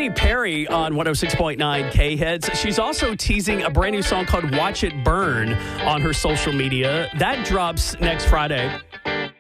Katy Perry on 106.9 K-Hits. She's also teasing a brand new song called Watch It Burn on her social media. That drops next Friday.